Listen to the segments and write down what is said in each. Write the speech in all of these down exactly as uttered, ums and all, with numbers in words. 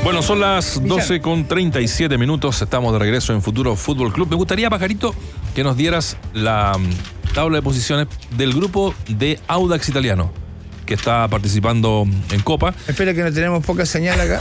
Bueno, son las doce con treinta y siete minutos. Estamos de regreso en Futuro Fútbol Club. Me gustaría, Pajarito, que nos dieras la tabla de posiciones del grupo de Audax Italiano, que está participando en Copa. Espera que no tenemos poca señal acá.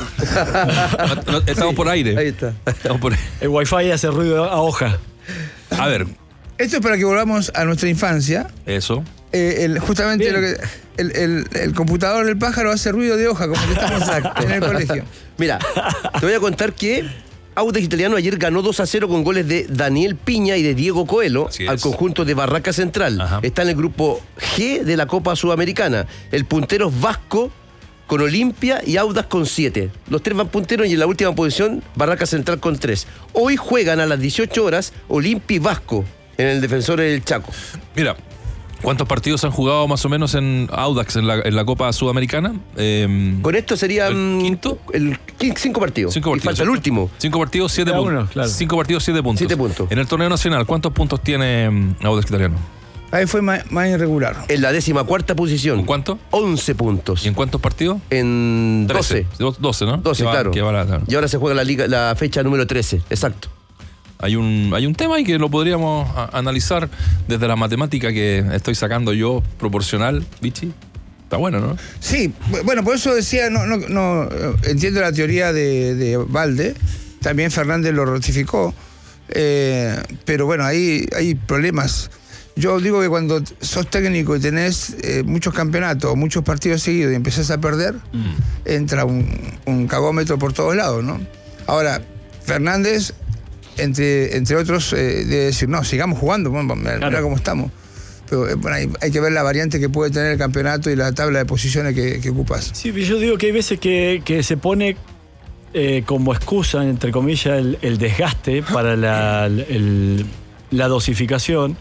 Estamos Sí, por aire. Ahí está. Estamos por... El wifi hace ruido a hoja. A ver. Esto es para que volvamos a nuestra infancia. Eso. Eh, el, justamente Bien. lo que el, el, el computador del pájaro hace ruido de hoja, como que estamos en el colegio. Mira, te voy a contar que Audax Italiano ayer ganó dos a cero con goles de Daniel Piña y de Diego Coelho al conjunto de Barraca Central. Ajá. Está en el grupo G de la Copa Sudamericana. El puntero es Vasco con Olimpia y Audax con siete. Los tres van punteros y en la última posición Barraca Central con tres. Hoy juegan a las dieciocho horas Olimpia y Vasco en el Defensor del Chaco. Mira, ¿cuántos partidos han jugado más o menos en Audax en la, en la Copa Sudamericana? Eh, Con esto serían... ¿El quinto? El, cinco partidos. Cinco partidos. Y falta el último. Cinco partidos, siete Cada puntos. uno, claro. Cinco partidos, siete puntos. Siete puntos. En el torneo nacional, ¿cuántos puntos tiene um, Audax Italiano? Ahí fue más, más irregular. En la décima cuarta posición. ¿Con cuánto? once puntos. ¿Y en cuántos partidos? En doce. doce, ¿no? doce, que va, claro. Que va la, y ahora se juega la liga, la fecha número trece, exacto. Hay un, hay un tema ahí que lo podríamos a, analizar desde la matemática que estoy sacando yo, proporcional, Vichy. Está bueno, ¿no? Sí, bueno, por eso decía, no, no, no entiendo la teoría de, de Valde, también Fernández lo ratificó, eh, pero bueno, ahí hay problemas. Yo digo que cuando sos técnico y tenés eh, muchos campeonatos, muchos partidos seguidos y empezás a perder, mm. entra un, un cagómetro por todos lados, ¿no? Ahora, Fernández, entre, entre otros, eh, debe decir, no, sigamos jugando, bueno, mira, claro. mira cómo estamos. Pero eh, bueno, hay, hay que ver la variante que puede tener el campeonato y la tabla de posiciones que, que ocupas. Sí, yo digo que hay veces que, que se pone eh, como excusa, entre comillas, el, el desgaste para la, el, la dosificación.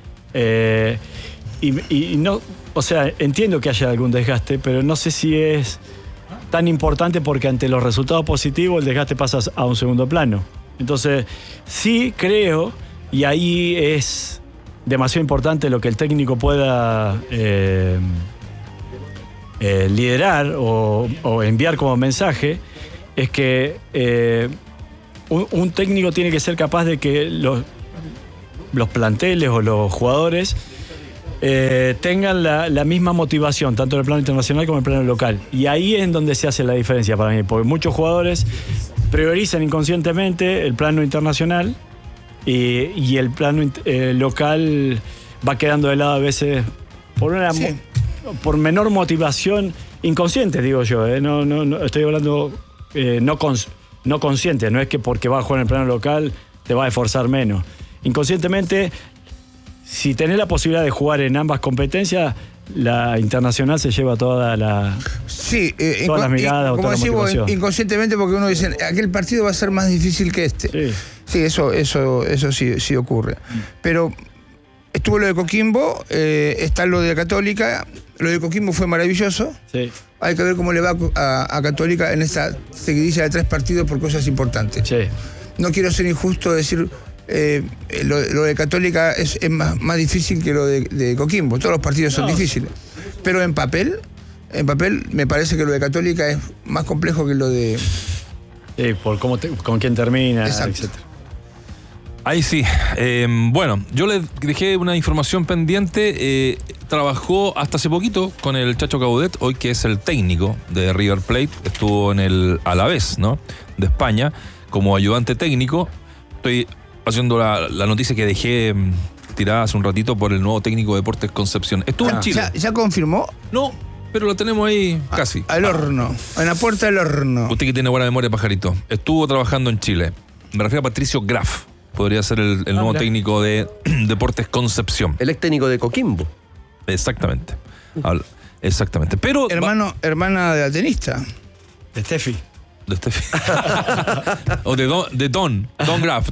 Eh, y, y no, o sea, entiendo que haya algún desgaste, pero no sé si es tan importante porque ante los resultados positivos el desgaste pasa a un segundo plano. Entonces, sí creo, y ahí es demasiado importante lo que el técnico pueda eh, eh, liderar o, o enviar como mensaje, es que eh, un, un técnico tiene que ser capaz de que los los planteles o los jugadores eh, tengan la, la misma motivación, tanto en el plano internacional como en el plano local. Y ahí es en donde se hace la diferencia para mí, porque muchos jugadores priorizan inconscientemente el plano internacional y, y el plano eh, local va quedando de lado a veces por una sí. por menor motivación inconsciente, digo yo. Eh. No, no, no, estoy hablando eh, no, cons, no consciente, no es que porque vas a jugar en el plano local te va a esforzar menos. Inconscientemente, si tenés la posibilidad de jugar en ambas competencias, la internacional se lleva toda la sí, eh, todas las miradas o como toda la decimos, motivación. Inconscientemente, porque uno dice, aquel partido va a ser más difícil que este. Sí, sí eso, eso, eso sí, sí ocurre. Mm. Pero estuvo lo de Coquimbo, eh, está lo de Católica. Lo de Coquimbo fue maravilloso. Sí. Hay que ver cómo le va a, a Católica en esta seguidilla de tres partidos por cosas importantes. Sí. No quiero ser injusto decir... Eh, lo, lo de Católica es, es más, más difícil que lo de, de Coquimbo. Todos los partidos son no. difíciles. Pero en papel, en papel me parece que lo de Católica es más complejo que lo de... Sí, por cómo te, con quién termina, etcétera. Ahí sí. Eh, bueno, yo les dejé una información pendiente. Eh, trabajó hasta hace poquito con el Chacho Caudet, hoy que es el técnico de River Plate. Estuvo en el Alavés, ¿no? De España, como ayudante técnico. Estoy haciendo la, la noticia que dejé tirada hace un ratito por el nuevo técnico de Deportes Concepción. Estuvo ah, en Chile. ¿Ya, ¿Ya confirmó? No, pero lo tenemos ahí ah, casi. Al horno, ah. en la puerta del horno. Usted que tiene buena memoria, Pajarito. Estuvo trabajando en Chile. Me refiero a Patricio Graf. Podría ser el, el ah, nuevo mira. técnico de Deportes Concepción. El ex técnico de Coquimbo. Exactamente. Habla, exactamente. Pero Hermano, va, hermana de la tenista. De Steffi. De Steffi. o de Don, de Don, Don Graf.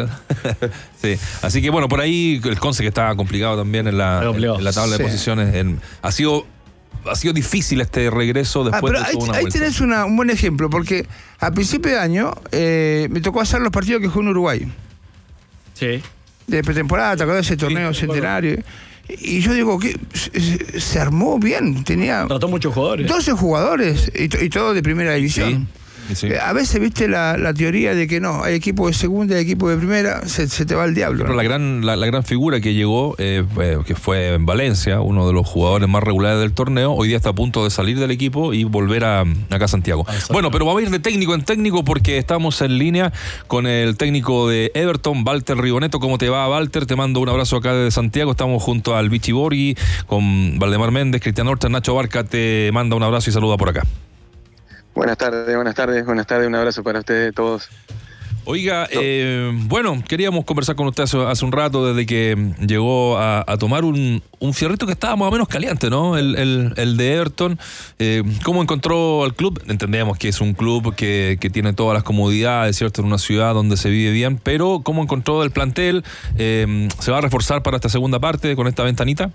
Sí. Así que bueno, por ahí el Conce que está complicado también en la, en, en la tabla sí. de posiciones. En, ha sido ha sido difícil este regreso después ah, pero de toda ahí, una ahí vuelta. tenés una, un buen ejemplo, porque a principio de año eh, me tocó hacer los partidos que jugó en Uruguay. Sí. De pretemporada, ¿te acordás de ese torneo sí, centenario? Y yo digo, que se, se armó bien. Tenía trató muchos jugadores. doce jugadores y, y todo de primera división. Sí. Sí. Eh, a veces, viste, la, la teoría de que no, hay equipo de segunda y hay equipo de primera, se, se te va el diablo. Pero ¿no? la gran la, la gran figura que llegó, eh, que fue en Valencia, uno de los jugadores más regulares del torneo, hoy día está a punto de salir del equipo y volver a, acá a Santiago. Ah, bueno, pero vamos a ir de técnico en técnico porque estamos en línea con el técnico de Everton, Walter Rigoneto. ¿Cómo te va, Walter? Te mando un abrazo acá desde Santiago. Estamos junto al Vichy Borghi, con Valdemar Méndez, Cristian Horta, Nacho Barca te manda un abrazo y saluda por acá. Buenas tardes, buenas tardes, buenas tardes, un abrazo para ustedes todos. Oiga, eh, bueno, queríamos conversar con usted hace, hace un rato, desde que llegó a, a tomar un, un fierrito que estaba más o menos caliente, ¿no? El, el, el de Everton. Eh, ¿Cómo encontró al club? Entendemos que es un club que, que tiene todas las comodidades, ¿cierto? En una ciudad donde se vive bien, pero ¿cómo encontró el plantel? Eh, ¿Se va a reforzar para esta segunda parte con esta ventanita?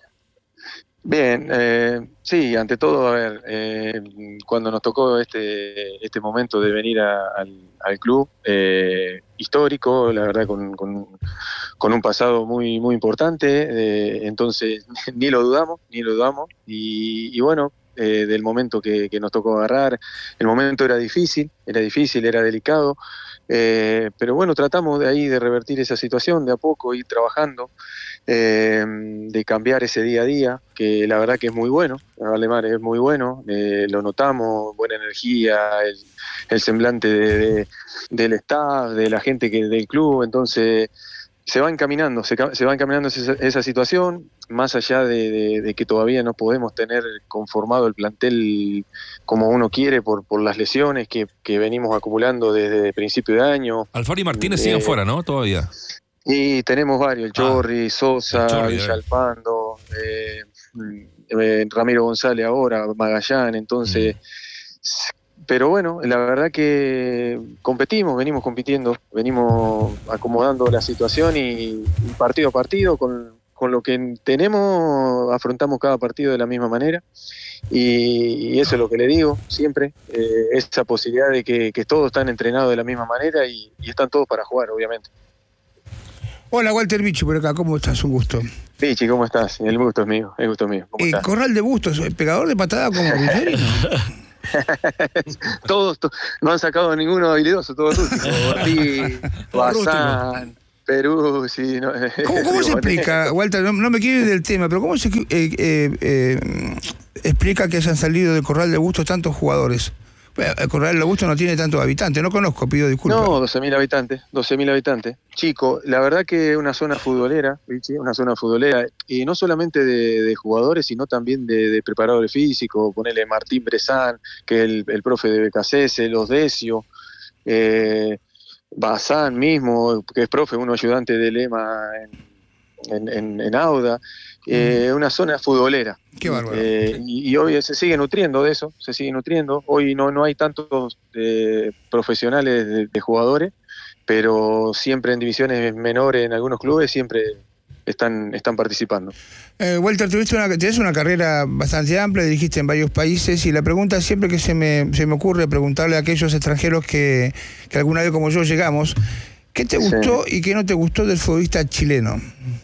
Bien, eh, sí, ante todo, a ver, eh, cuando nos tocó este este momento de venir a, al, al club, eh, histórico, la verdad, con, con, con un pasado muy muy importante, eh, entonces ni lo dudamos, ni lo dudamos, y, y bueno, eh, del momento que, que nos tocó agarrar, el momento era difícil, era difícil, era delicado, eh, pero bueno, tratamos de ahí de revertir esa situación, de a poco, ir trabajando, Eh, de cambiar ese día a día, que la verdad que es muy bueno, Valdemar, es muy bueno, eh, lo notamos, buena energía, el, el semblante de, de, del staff, de la gente que del club, entonces se va encaminando, se, se va encaminando esa, esa situación, más allá de, de, de que todavía no podemos tener conformado el plantel como uno quiere por, por las lesiones que, que venimos acumulando desde principio de año. Alfaro y Martínez eh, siguen fuera, ¿no? Todavía. Y tenemos varios, el Chorri, ah, Sosa, Chorri, Villalpando, eh, eh, Ramiro González ahora, Magallán, entonces, mm. pero bueno, la verdad que competimos, venimos compitiendo, venimos acomodando la situación y, y partido a partido, con, con lo que tenemos, afrontamos cada partido de la misma manera. Y, y eso es lo que le digo siempre, eh, esa posibilidad de que, que todos están entrenados de la misma manera y, y están todos para jugar, obviamente. Hola, Walter Vichy, por acá, ¿cómo estás? Un gusto. Vichy, ¿cómo estás? El gusto es mío, el gusto es mío. ¿Cómo eh, estás? Corral de Bustos, pegador de patada como Ruggeri, ¿no? Todos, to, no han sacado ninguno habilidoso, todos rústicos. Ortiz, Bazán, Perú, sí. No, ¿Cómo, cómo se explica, Walter? No, no me quiero ir del tema, pero ¿cómo se eh, eh, eh, explica que hayan salido de Corral de Bustos tantos jugadores? El Corral de Bustos no tiene tantos habitantes, no conozco, pido disculpas. No, doce mil habitantes, doce mil habitantes. Chico, la verdad que es una zona futbolera, ¿sí? Una zona futbolera, y no solamente de, de jugadores, sino también de, de preparadores físicos, ponele Martín Brezán, que es el, el profe de B K C S, Los Decio, eh, Bazán mismo, que es profe, uno ayudante de Lema en, en, en, en Auda. Eh, una zona futbolera. Qué bárbaro. Eh, y, y hoy se sigue nutriendo de eso, se sigue nutriendo. Hoy no, no hay tantos eh, profesionales de, de jugadores, pero siempre en divisiones menores, en algunos clubes, siempre están, están participando. Eh, Walter, tuviste una, tienes una carrera bastante amplia, dirigiste en varios países, y la pregunta siempre que se me, se me ocurre preguntarle a aquellos extranjeros que, que alguna vez como yo llegamos, ¿qué te gustó sí. y qué no te gustó del futbolista chileno?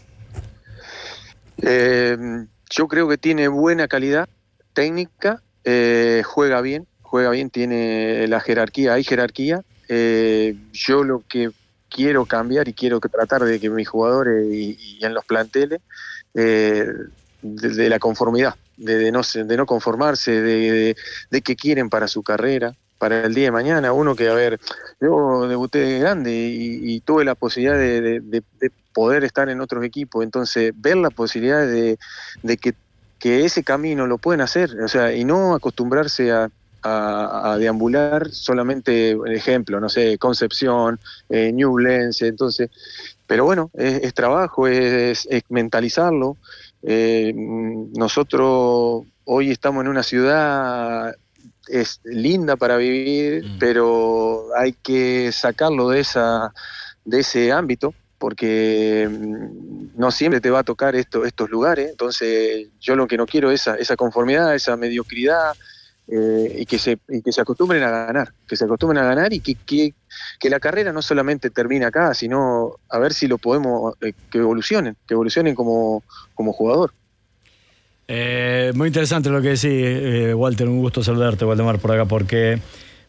Eh, yo creo que tiene buena calidad técnica, eh, juega bien, juega bien, tiene la jerarquía, hay jerarquía. Eh, yo lo que quiero cambiar y quiero que tratar de que mis jugadores y, y en los planteles, eh, de, de la conformidad, de, de, no, de no conformarse, de, de, de que quieren para su carrera, para el día de mañana. Uno que, a ver, yo debuté de grande y, y tuve la posibilidad de, de, de, de poder estar en otros equipos, entonces ver la posibilidad de, de que, que ese camino lo pueden hacer, o sea, y no acostumbrarse a, a, a deambular solamente, ejemplo, no sé, Concepción, eh, Ñublense, entonces, pero bueno, es, es trabajo, es, es mentalizarlo. Eh, nosotros hoy estamos en una ciudad, es linda para vivir, mm. pero hay que sacarlo de esa, de ese ámbito, porque no siempre te va a tocar esto, estos lugares. Entonces yo lo que no quiero es esa, esa conformidad, esa mediocridad, eh, y, que se, y que se acostumbren a ganar, que se acostumbren a ganar y que, que, que la carrera no solamente termine acá, sino a ver si lo podemos, eh, que evolucionen, que evolucionen como, como jugador. Eh, muy interesante lo que decís, eh, Walter, un gusto saludarte, Waldemar, por acá, porque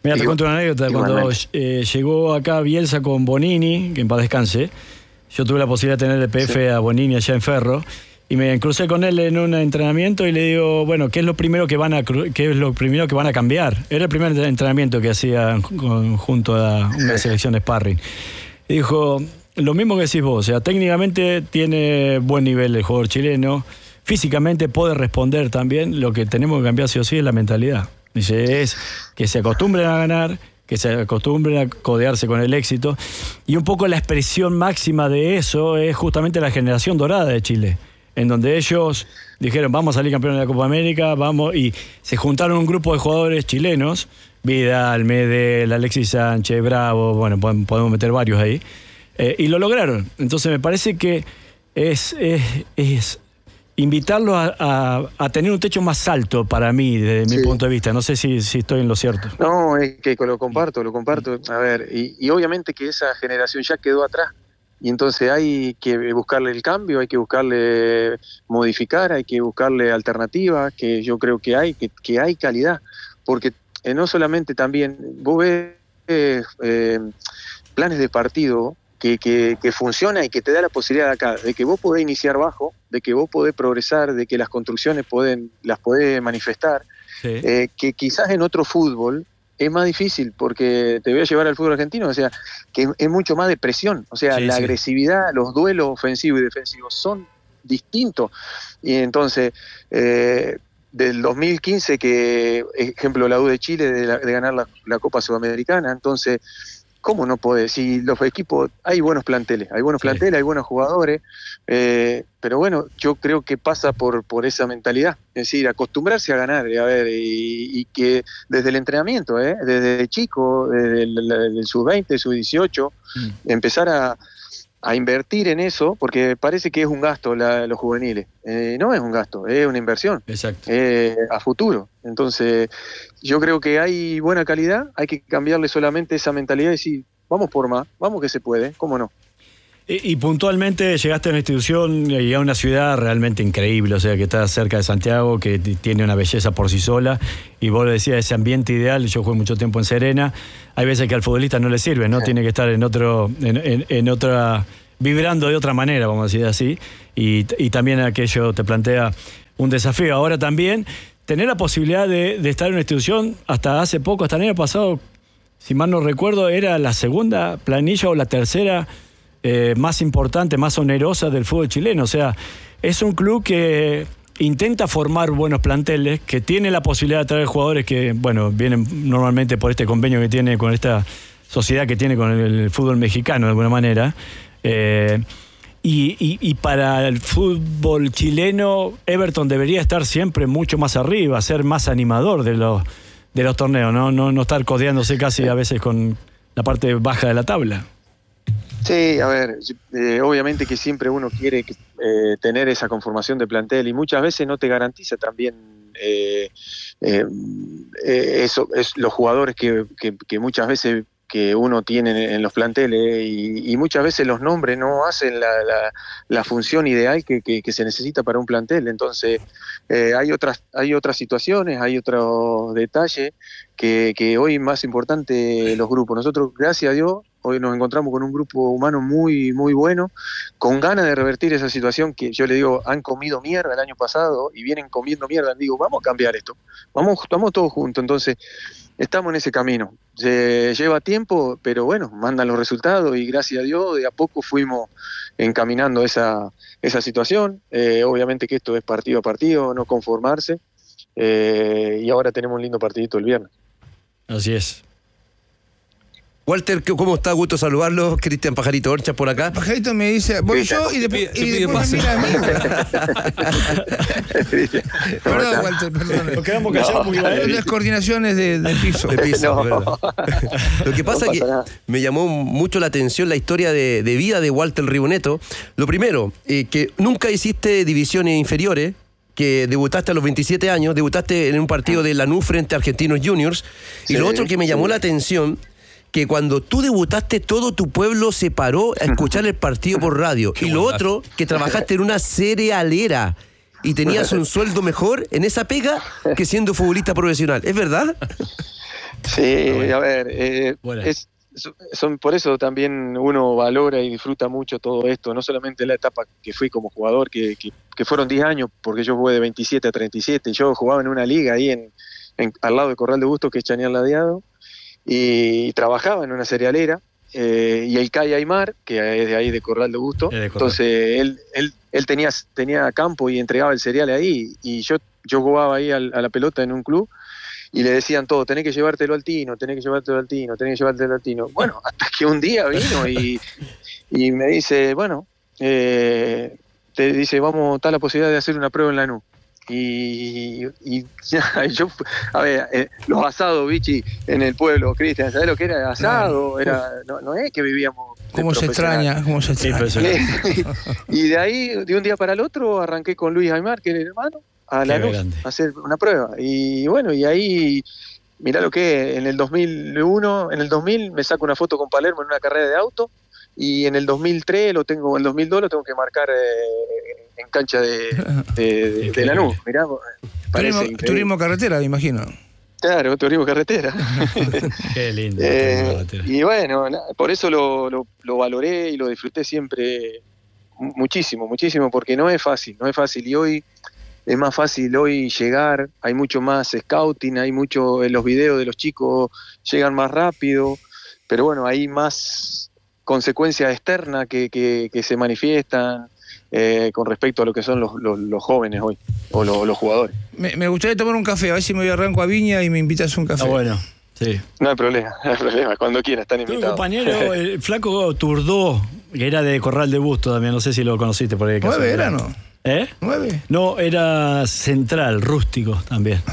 Mira, te cuento una anécdota. Cuando eh, llegó acá Bielsa con Bonini, que en paz descanse, yo tuve la posibilidad de tener el P F sí. a Bonini allá en Ferro, y me crucé con él en un entrenamiento y le digo, bueno, ¿qué es lo primero que van a qué es lo primero que van a cambiar? Era el primer entrenamiento que hacía con, junto a una selección de sparring. Y dijo, lo mismo que decís vos, o sea, técnicamente tiene buen nivel el jugador chileno, físicamente puede responder también, lo que tenemos que cambiar sí o sí es la mentalidad. Dice, es que se acostumbren a ganar, que se acostumbren a codearse con el éxito, y un poco la expresión máxima de eso es justamente la generación dorada de Chile, en donde ellos dijeron, vamos a salir campeones de la Copa América, vamos, y se juntaron un grupo de jugadores chilenos, Vidal, Medel, Alexis Sánchez, Bravo, bueno, podemos meter varios ahí, eh, y lo lograron. Entonces me parece que es, es, es invitarlos a, a, a tener un techo más alto para mí, desde sí. mi punto de vista. No sé si, si estoy en lo cierto. No, es que lo comparto, lo comparto. A ver, y, y obviamente que esa generación ya quedó atrás. Y entonces hay que buscarle el cambio, hay que buscarle modificar, hay que buscarle alternativas, que yo creo que hay, que, que hay calidad. Porque eh, no solamente también, vos ves eh, eh, planes de partido que, que, que funciona y que te da la posibilidad de acá, de que vos podés iniciar bajo, de que vos podés progresar, de que las construcciones pueden, las podés manifestar, sí. eh, que quizás en otro fútbol es más difícil, porque te voy a llevar al fútbol argentino, o sea, que es mucho más de presión, o sea, sí, la sí. agresividad, los duelos ofensivos y defensivos son distintos, y entonces, eh, del dos mil quince, que, ejemplo, la U de Chile, de, la, de ganar la, la Copa Sudamericana, entonces, ¿cómo no podés? Si los equipos, hay buenos planteles, hay buenos sí. planteles, hay buenos jugadores, eh, pero bueno, yo creo que pasa por, por esa mentalidad, es decir, acostumbrarse a ganar, a ver, y, y que desde el entrenamiento, ¿eh? desde chico, desde el, el sub veinte, sub dieciocho, mm. empezar a, a invertir en eso, porque parece que es un gasto la, los juveniles. Eh, no es un gasto, es una inversión. Exacto. Eh, a futuro. Entonces, yo creo que hay buena calidad, hay que cambiarle solamente esa mentalidad y decir, vamos por más, vamos que se puede, ¿cómo no? Y, y puntualmente llegaste a una institución y a una ciudad realmente increíble, o sea, que está cerca de Santiago, que tiene una belleza por sí sola, y vos le decías, ese ambiente ideal. Yo jugué mucho tiempo en Serena, hay veces que al futbolista no le sirve, ¿no? Sí. Tiene que estar en otro, en, en, en otra, vibrando de otra manera, vamos a decir así, y, y también aquello te plantea un desafío. Ahora también, tener la posibilidad de, de estar en una institución, hasta hace poco, hasta el año pasado, si mal no recuerdo, era la segunda planilla o la tercera Eh, más importante, más onerosa del fútbol chileno. O sea, es un club que intenta formar buenos planteles, que tiene la posibilidad de traer jugadores que, bueno, vienen normalmente por este convenio que tiene con esta sociedad que tiene con el, el fútbol mexicano, de alguna manera. Eh, y, y, y para el fútbol chileno, Everton debería estar siempre mucho más arriba, ser más animador de los, de los torneos, ¿no? No, no estar codeándose casi a veces con la parte baja de la tabla. Sí, a ver, eh, obviamente que siempre uno quiere que, eh, tener esa conformación de plantel y muchas veces no te garantiza también eh, eh, eh, eso, es los jugadores que, que, que muchas veces que uno tiene en los planteles y, y muchas veces los nombres no hacen la, la, la función ideal que, que, que se necesita para un plantel. Entonces eh, hay otras hay otras situaciones, hay otros detalles que, que hoy más importante los grupos. Nosotros, gracias a Dios, hoy nos encontramos con un grupo humano muy muy bueno, con ganas de revertir esa situación que yo le digo, han comido mierda el año pasado y vienen comiendo mierda. Digo, vamos a cambiar esto, vamos, vamos todos juntos. Entonces, estamos en ese camino. Se lleva tiempo, pero bueno, mandan los resultados y gracias a Dios de a poco fuimos encaminando esa, esa situación. Eh, obviamente que esto es partido a partido, no conformarse. Eh, y ahora tenemos un lindo partidito el viernes. Así es. Walter, ¿cómo está? Gusto saludarlo. Cristian Pajarito Orcha por acá. Pajarito me dice, voy yo y después, y después me mira a mí. Perdón, Walter, perdón. Nos quedamos callados porque hay las coordinaciones de, de piso. De piso, no. ¿Verdad? Lo que pasa es no que nada. Me llamó mucho la atención la historia de, de vida de Walter Riboneto. Lo primero, eh, que nunca hiciste divisiones inferiores, que debutaste a los veintisiete años, debutaste en un partido de Lanús frente a Argentinos Juniors. Sí, y lo otro que me llamó sí. la atención, que cuando tú debutaste todo tu pueblo se paró a escuchar el partido por radio. Y lo otro, que trabajaste en una cerealera y tenías un sueldo mejor en esa pega que siendo futbolista profesional. ¿Es verdad? Sí, bueno. A ver, eh, bueno. es, son, por eso también uno valora y disfruta mucho todo esto, no solamente la etapa que fui como jugador, que, que, que fueron diez años, porque yo jugué de veintisiete a treinta y siete, y yo jugaba en una liga ahí en, en, al lado de Corral de Bustos, que es Chañar Ladeado, y trabajaba en una cerealera, eh, y el Cay Aymar, que es de ahí de Corral de Bustos, de entonces él, él, él tenía, tenía campo y entregaba el cereal ahí, y yo, yo jugaba ahí al, a la pelota en un club, y le decían todo, tenés que llevártelo al Tino, tenés que llevártelo al Tino, tenés que llevártelo al Tino. Bueno, hasta que un día vino y, y me dice, bueno, eh, te dice, vamos, está la posibilidad de hacer una prueba en Lanús. Y, y ya, yo, a ver, eh, los asados, bichi, en el pueblo, Cristian, ¿sabés lo que era asado? Era, no, no es que vivíamos. ¿Cómo se extraña? ¿Cómo se extraña? Y de ahí, de un día para el otro, arranqué con Luis Aymar, que era el hermano, a la luz, a hacer una prueba. Y bueno, y ahí, mirá lo que en el dos mil uno, en el dos mil me saco una foto con Palermo en una carrera de auto, y en el dos mil tres lo tengo, en el dos mil dos lo tengo que marcar eh, en cancha de, de, de, de Lanús. Mirá, turismo, turismo carretera, me imagino. Claro, turismo carretera. Qué lindo. eh, y bueno, por eso lo, lo, lo valoré y lo disfruté siempre muchísimo, muchísimo, porque no es fácil, no es fácil. Y hoy es más fácil hoy llegar, hay mucho más scouting, hay mucho, en los videos de los chicos llegan más rápido, pero bueno, hay más consecuencias externas que, que, que se manifiestan eh, con respecto a lo que son los, los, los jóvenes hoy, o los, los jugadores. Me, me gustaría tomar un café, a ver si me voy a arranco a Viña y me invitas a un café. Ah, bueno, sí. No hay problema, no hay problema, cuando quieras, están invitados. Tu compañero, el flaco Turdó, que era de Corral de Bustos también, no sé si lo conociste por ahí. ¿Nueve era, no? ¿Eh? ¿Nueve? No, era central, rústico también.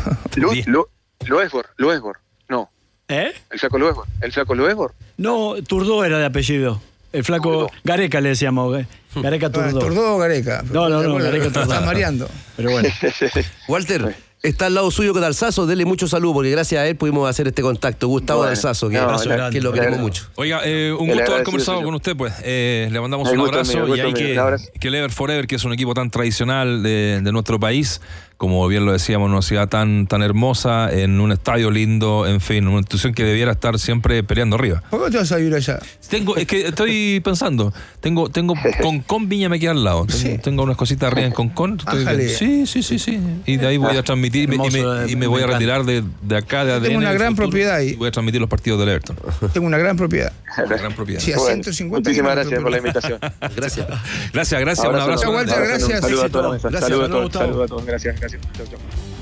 Loesbor, Loesbor, no. ¿Eh? El flaco Loesbor, el flaco Loesbor. No, Turdó era de apellido. El flaco Turdó. Gareca le decíamos. Gareca Turdó. Turdó o Gareca. No, no, no, Gareca Turdó. Estás mareando. Pero bueno. Walter, está al lado suyo con Alzazo, dele mucho salud, porque gracias a él pudimos hacer este contacto. Gustavo bueno, Alzazo, que, no, abrazo, la, que lo queremos mucho. Oiga, eh, un gusto haber conversado con usted, pues. Eh, le mandamos un abrazo mío, y hay que, que el Ever Forever, que es un equipo tan tradicional de, de nuestro país, como bien lo decíamos, una ciudad tan, tan hermosa, en un estadio lindo, en fin, una institución que debiera estar siempre peleando arriba. ¿Por qué te vas a vivir allá? Tengo, es que estoy pensando, tengo, tengo Concón, Viña me queda al lado. Tengo, sí. tengo unas cositas arriba en Concón. Estoy, sí, sí, sí, sí. Y de ahí voy a transmitir y me, y me, y me voy a retirar de, de acá, de A D N. Tengo una gran futuro, propiedad ahí. Y voy a transmitir los partidos del Everton. Tengo una gran propiedad. Una gran propiedad. Sí, a bueno, ciento cincuenta muchísimas gracias por la invitación. Gracias. Gracias, gracias. Abrazo, un abrazo. Walter, gracias. Saludos a toda la mesa. Gracias. Saludos a todos. Saludos a todos. Gracias, gracias. Chau, chau.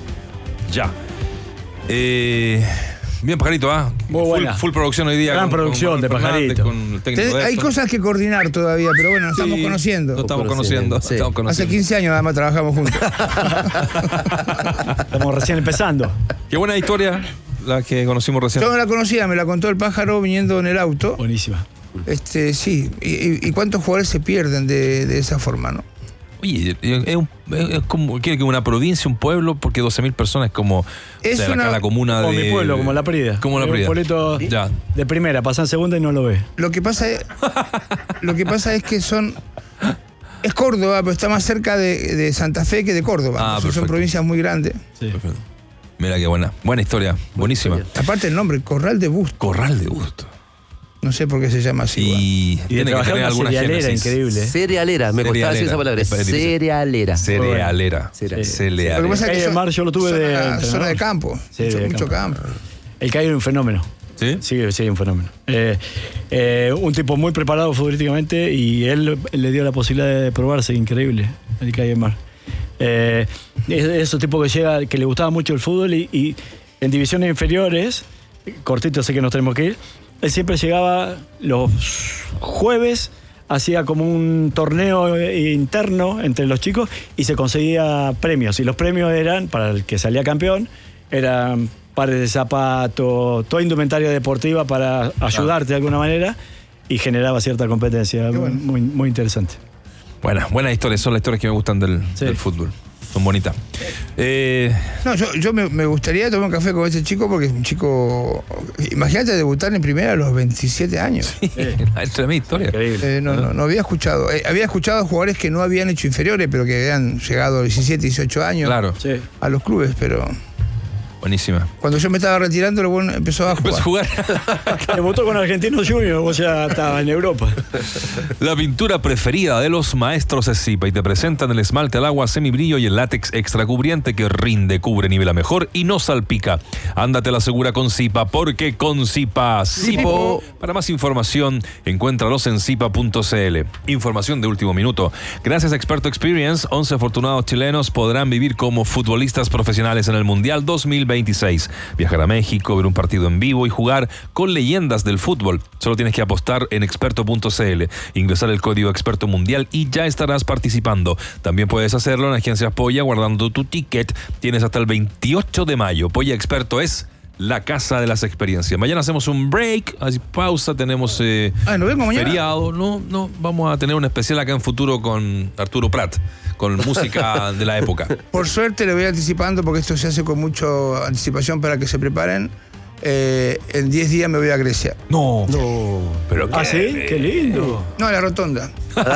Ya. Eh, bien, Pajarito, ¿ah? ¿eh? Muy buena. Full, full producción hoy día. Gran con, producción con de Pajarito. Con el Hay cosas que coordinar todavía, pero bueno, nos sí, estamos conociendo. Nos estamos conociendo, sí. estamos conociendo. Hace quince años además trabajamos juntos. Estamos recién empezando. Qué buena historia la que conocimos recién. Yo no la conocía, me la contó el pájaro viniendo en el auto. Buenísima. Este, sí. ¿Y, y cuántos jugadores se pierden de, de esa forma, no? Oye, es, un, es como que una provincia, un pueblo, porque doce mil personas es como es o sea, una, la, la comuna como de... Como mi pueblo, como La Prida. Como La Prida. Un pueblito ya. De primera, pasan segunda y no lo ve. Lo que pasa es, lo que pasa es que son... Es Córdoba, pero está más cerca de, de Santa Fe que de Córdoba. Ah, son provincias muy grandes. Sí. Perfecto. Mira qué buena. Buena historia. Buenísima. Aparte el nombre, Corral de Bustos. Corral de Bustos. No sé por qué se llama así. Y, y tiene que tener alguna cerealera increíble. Cerealera, me costaba decir esa palabra. Cerealera. Cerealera. Cerealera. Lo que pasa es que el mar yo lo tuve de zona, zona de campo. Sí, mucho, de mucho campo. campo. El Cayo era un fenómeno. ¿Sí? Sí, sí, un fenómeno. Eh, eh, un tipo muy preparado futbolísticamente y él, él le dio la posibilidad de probarse, increíble, el Cayo Mar. Eh, es ese tipo que llega, que le gustaba mucho el fútbol y, y en divisiones inferiores, cortito sé que nos tenemos que ir, él siempre llegaba los jueves, hacía como un torneo interno entre los chicos y se conseguía premios. Y los premios eran, para el que salía campeón, eran pares de zapatos, toda indumentaria deportiva para ayudarte de alguna manera y generaba cierta competencia. Muy, bueno. muy, muy interesante. Buenas, buenas historias, son las historias que me gustan del, sí. del fútbol. Son bonitas. Eh... No, yo, yo me, me gustaría tomar un café con este chico porque es un chico... Imagínate debutar en primera a los veintisiete años. Sí, esa es mi historia. Eh, no, no, no había escuchado. Eh, había escuchado jugadores que no habían hecho inferiores, pero que habían llegado a diecisiete, dieciocho años claro. a los clubes, pero... Buenísima. Cuando yo me estaba retirando, el bueno empezó a jugar. Empezó a jugar. Debutó con Argentinos Juniors, o sea, estaba en Europa. La pintura preferida de los maestros es Zipa y te presentan el esmalte al agua semibrillo y el látex extra cubriente que rinde, cubre, nivela mejor y no salpica. Ándate a la segura con Zipa, porque con Zipa, Zipo. Para más información, encuéntralos en zipa punto c l. Información de último minuto. Gracias a Experto Experience, once afortunados chilenos podrán vivir como futbolistas profesionales en el Mundial dos mil veintiséis. Viajar a México, ver un partido en vivo y jugar con leyendas del fútbol. Solo tienes que apostar en experto punto c l, ingresar el código Experto Mundial y ya estarás participando. También puedes hacerlo en Agencias Polla guardando tu ticket. Tienes hasta el veintiocho de mayo. Polla Experto es la casa de las experiencias. Mañana hacemos un break, así pausa, tenemos eh, ah, ¿no vengo mañana? feriado. No, no, vamos a tener un especial acá en Futuro con Arturo Prat, con música de la época. Por suerte le voy anticipando, porque esto se hace con mucha anticipación para que se preparen. Eh, en diez días me voy a Grecia. No. No. Pero ¿Ah, sí? ¡Qué lindo! No, a la rotonda.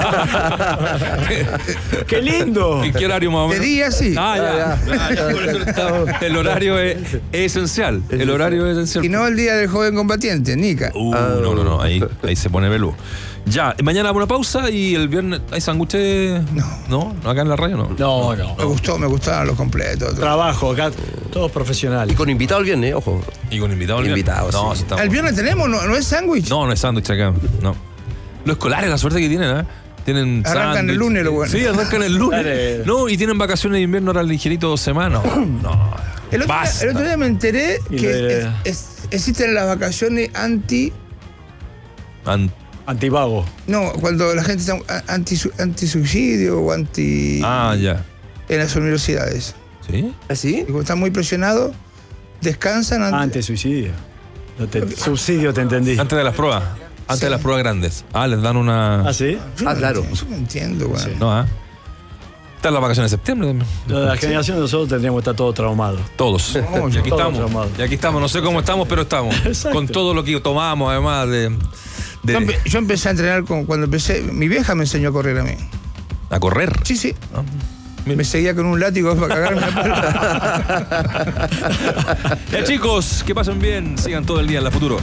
¡Qué lindo! ¿En qué horario más o De menos? día sí. Ah, ya. Ah, ya. Por eso estaba- el horario es, es esencial. El horario es esencial. Y no el día del joven combatiente, Nica. Uh, no, no, no. Ahí, ahí se pone velú. Ya, mañana una pausa y el viernes hay sándwiches. No. No, acá en la radio no. No, no. Me gustó, me gustaron los completos. todo. Trabajo, acá todos profesionales. Y con invitado el viernes, ojo. Y con invitados. Invitados, No, sí. sí estamos- ¿El viernes tenemos? ¿No, no es sándwich? No, no es sándwich acá. No. Los escolares, la suerte que tienen, ¿eh? Tienen Arrancan sándwich. el lunes, lo bueno. Sí, arrancan el lunes. Dale. No, y tienen vacaciones de invierno ahora ligerito dos semanas. No. El otro, día, Basta. el otro día me enteré Y que le- es- es- existen las vacaciones anti... An- Antivago. No, cuando la gente está anti, anti-suicidio o anti... Ah, ya. en las universidades. ¿Sí? ¿Así? Y cuando están muy presionados, descansan antes. Antes suicidio. No te, subsidio, te entendí. Antes de las pruebas. Antes Sí. de las pruebas grandes. Ah, les dan una. ¿Ah, sí? Yo Ah, no claro. entiendo, Yo no entiendo, güey. Sí. No, ¿ah? Están las vacaciones de septiembre también. La generación de nosotros tendríamos que estar todos traumados. Todos. No, y aquí todos estamos. traumados. Y aquí estamos. No sé cómo estamos, pero estamos. Exacto. Con todo lo que tomamos, además de. de- Yo, empe- yo empecé a entrenar con, cuando empecé. Mi vieja me enseñó a correr a mí. a correr. Sí, sí. ¿No? Me seguía con un látigo para cagarme la puerta. Ya, chicos, que pasen bien. Sigan todo el día en la Futuro.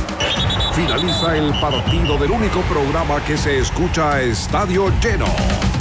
Finaliza el partido del único programa que se escucha a estadio lleno.